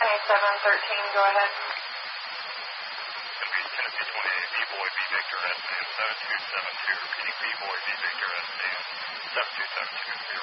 2713, go ahead. Repeat Tennessee 28, B-Boy, B Victor, SAM 7272. Repeating B-Boy, B Victor, SAM 7272.